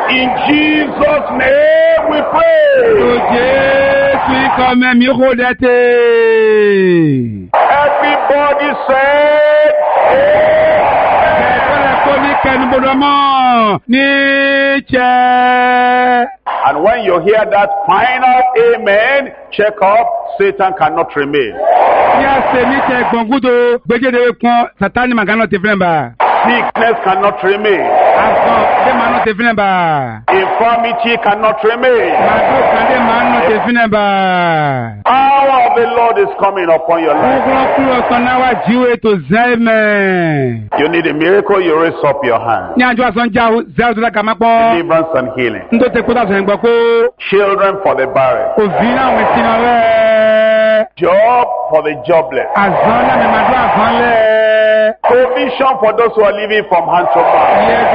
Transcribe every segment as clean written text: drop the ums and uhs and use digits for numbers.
In Jesus' name we pray. Everybody said, and when you hear that final amen, check up, Satan cannot remain. Sickness cannot remain. Infirmity cannot remain. Power of the Lord is coming upon your life. You need a miracle, you raise up your hand. Deliverance and healing. Children for the barren. Job for the jobless. Provision for those who are living from hand to mouth.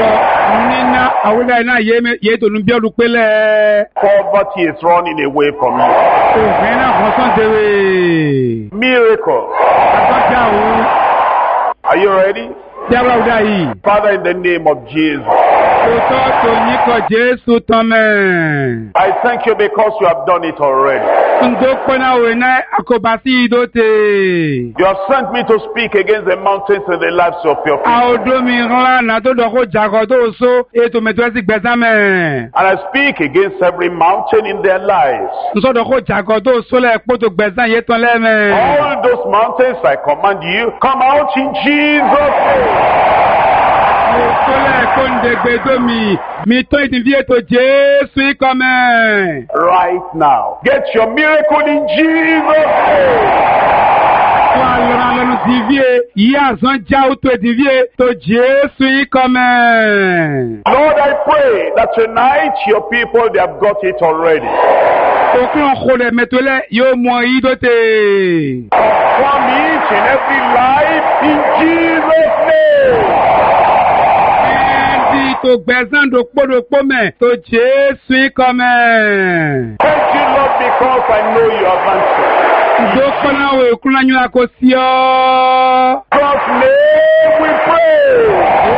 Poverty is running away from you. Miracle. Are you ready? Father, in the name of Jesus, I thank you because you have done it already. You have sent me to speak against the mountains in the lives of your people. And I speak against every mountain in their lives. All those mountains, I command you, come out in Jesus' name. Right now, get your miracle in Jesus' name. Lord, I pray that tonight your people, they have got it already. Perform it in every life in Jesus' name. Thank you, Lord, because I know you have answered. God's name we pray.